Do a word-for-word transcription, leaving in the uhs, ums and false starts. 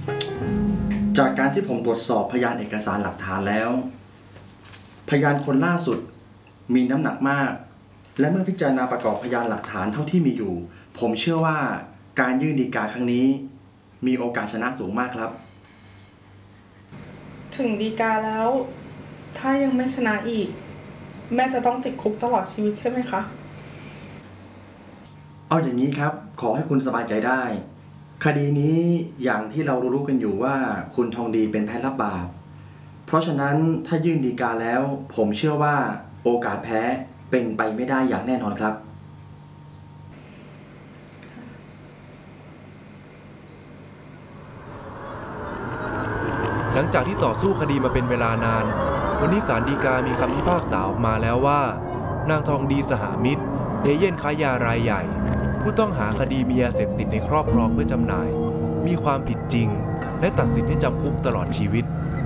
จากการที่ผมตรวจสอบพยานเอกสารหลักฐานแล้วพยานคนล่าสุดมีน้ำหนักมากและเมื่อพิจารณาประกอบพยานหลักฐานเท่าที่มีอยู่ผมเชื่อว่าการยื่นฎีกาครั้งนี้มีโอกาสชนะสูงมากครับถึงฎีกาแล้วถ้ายังไม่ชนะอีกแม่จะต้องติดคุกตลอดชีวิตใช่ไหมคะเอาอย่างนี้ครับขอให้คุณสบายใจได้คดีนี้อย่างที่เรารู้กันอยู่ว่าคุณทองดีเป็นแพ้รับบาปเพราะฉะนั้นถ้ายื่นฎีกาแล้วผมเชื่อว่าโอกาสแพ้เป็นไปไม่ได้อย่างแน่นอนครับหลังจากที่ต่อสู้คดีมาเป็นเวลานานวันนี้ศาลฎีกามีคำพิพากษาออกมาแล้วว่านางทองดีสหมิตรเอเย่นค้ายารายใหญ่ผู้ต้องหาคดีมียาเสพติดในครอบครองเพื่อจำหน่ายมีความผิดจริงและตัดสินให้จำคุกตลอดชีวิต